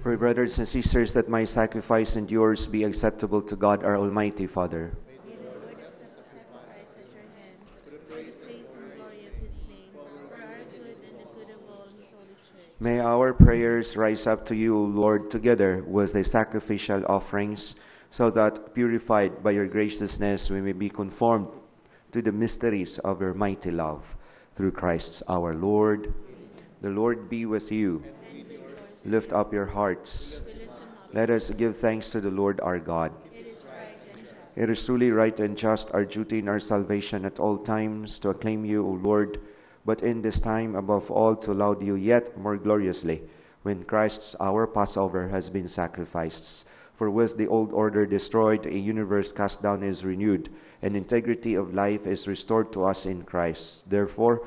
Pray, brothers and sisters, that my sacrifice and yours be acceptable to God, our Almighty Father. May the Lord accept the sacrifice at your hands for the praise and glory of his name, for our good and the good of all his holy church. May our prayers rise up to you, O Lord, together with the sacrificial offerings, so that, purified by your graciousness, we may be conformed to the mysteries of your mighty love. Through Christ our Lord. Amen. The Lord be with you. And with yours. Lift up your hearts. We lift them up. Let us give thanks to the Lord our God. It is right and just. It is truly right and just, our duty and our salvation at all times, to acclaim you, O Lord, but in this time, above all, to laud you yet more gloriously, when Christ's our Passover has been sacrificed. For with the old order destroyed, a universe cast down is renewed, and integrity of life is restored to us in Christ. Therefore,